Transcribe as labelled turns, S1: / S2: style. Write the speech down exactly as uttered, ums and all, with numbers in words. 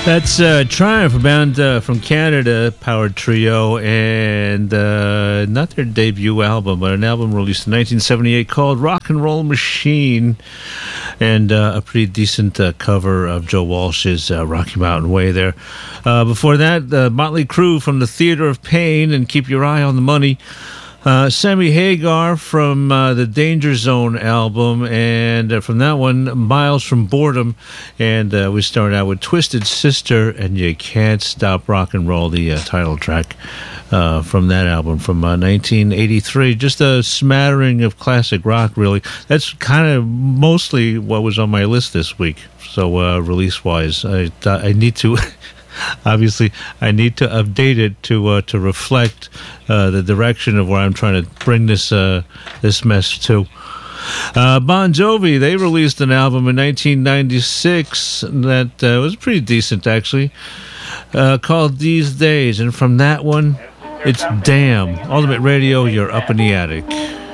S1: That's uh, Triumph, a band uh, from Canada, power trio, and uh, not their debut album, but an album released in nineteen seventy-eight called Rock and Roll Machine, and uh, a pretty decent uh, cover of Joe Walsh's uh, Rocky Mountain Way there. Uh, before that, the Motley Crue from the Theater of Pain and Keep Your Eye on the Money. Uh, Sammy Hagar from uh, the Danger Zone album, and uh, from that one, Miles from Boredom. And uh, we start out with Twisted Sister and You Can't Stop Rock and Roll, the uh, title track uh, from that album from uh, nineteen eighty-three. Just a smattering of classic rock, really. That's kind of mostly what was on my list this week. So uh, release-wise, I, I need to... Obviously, I need to update it to uh, to reflect uh, the direction of where I'm trying to bring this uh, this mess to. Uh, Bon Jovi, they released an album in nineteen ninety-six that uh, was pretty decent, actually, uh, called These Days. And from that one, it's Damn. Ultimate Radio, you're up in the attic.